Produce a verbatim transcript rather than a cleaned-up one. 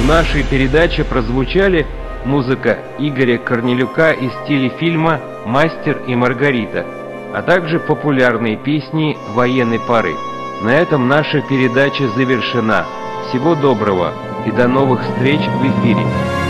В нашей передаче прозвучали музыка Игоря Корнелюка из телефильма «Мастер и Маргарита», а также популярные песни военной поры. На этом наша передача завершена. Всего доброго и до новых встреч в эфире.